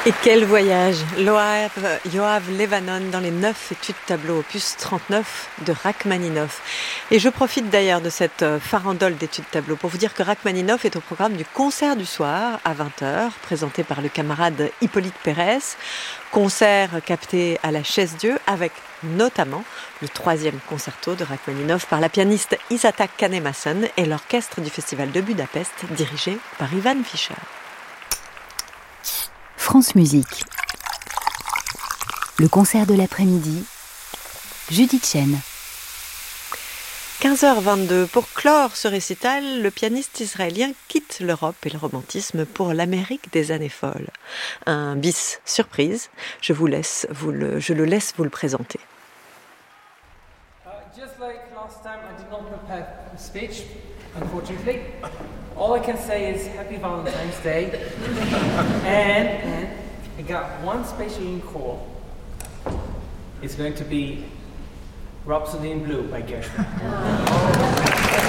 Et quel voyage! Yoav Levanon dans les 9 études tableau opus 39 de Rachmaninov. Et je profite d'ailleurs de cette farandole d'études tableau pour vous dire que Rachmaninov est au programme du concert du soir à 20h, présenté par le camarade Hippolyte Pérez. Concert capté à la Chaise-Dieu avec notamment le 3e concerto de Rachmaninov par la pianiste Isata Kanemason et l'orchestre du Festival de Budapest dirigé par Ivan Fischer. France Musique. Le concert de l'après-midi, Judith Chen. 15h22. Pour clore ce récital, le pianiste israélien quitte l'Europe et le romantisme pour l'Amérique des années folles. Un bis surprise. Je le laisse vous le présenter. Just like last time, I did not prepare a speech, unfortunately. All I can say is Happy Valentine's Day. and I got one special encore. It's going to be Rhapsody in Blue by Gershwin.